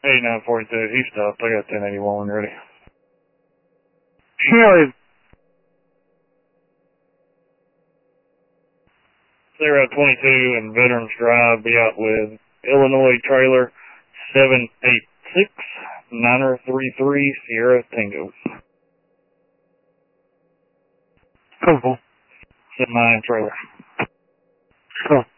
8942. He stopped. I got 1081 ready. Really? 022 and Veterans Drive, be out with Illinois Trailer 786 933 Sierra Tango. Cool. Semi trailer. Cool.